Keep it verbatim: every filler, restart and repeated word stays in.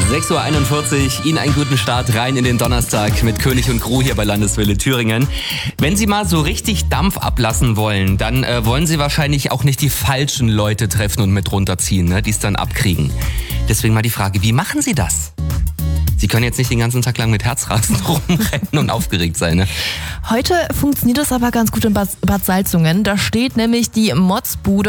sechs Uhr einundvierzig, Ihnen einen guten Start rein in den Donnerstag mit König und Crew hier bei Landeswelle Thüringen. Wenn Sie mal so richtig Dampf ablassen wollen, dann äh, wollen Sie wahrscheinlich auch nicht die falschen Leute treffen und mit runterziehen, ne, die es dann abkriegen. Deswegen mal die Frage, wie machen Sie das? Sie können jetzt nicht den ganzen Tag lang mit Herzrasen rumrennen und aufgeregt sein, ne? Heute funktioniert das aber ganz gut in Bad Bad Salzungen. Da steht nämlich die Motzbude